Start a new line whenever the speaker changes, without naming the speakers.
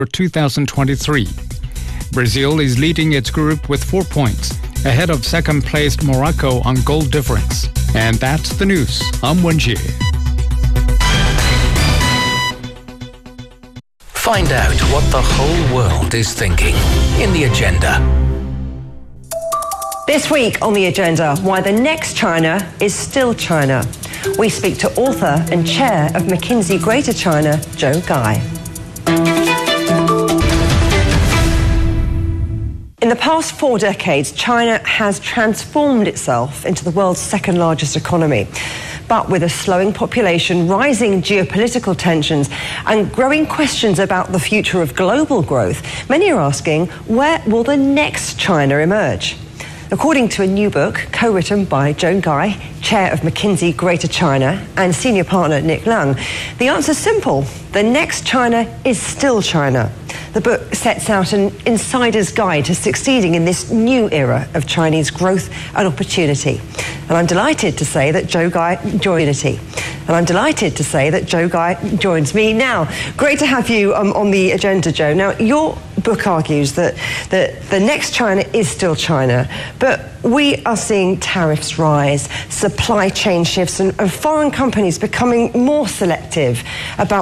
2023. Brazil is leading its group with 4 points, ahead of second-placed Morocco on goal difference. And that's the news. I'm Wenjie.
Find out what the whole world is thinking in The Agenda.
This week on The Agenda, why the next China is still China. We speak to author and chair of McKinsey Greater China, Joe Guy. In the past 4 decades, China has transformed itself into the world's second largest economy. But with a slowing population, rising geopolitical tensions, and growing questions about the future of global growth, many are asking, where will the next China emerge? According to a new book co-written by Joe Guy, chair of McKinsey Greater China, and senior partner Nick Leung, the answer's simple. The next China is still China. The book sets out an insider's guide to succeeding in this new era of Chinese growth and opportunity. And I'm delighted to say that Joe Guy joins me now. Great to have you on The Agenda, Joe. Now, your book argues that the next China is still China, but we are seeing tariffs rise, supply chain shifts, and foreign companies becoming more selective about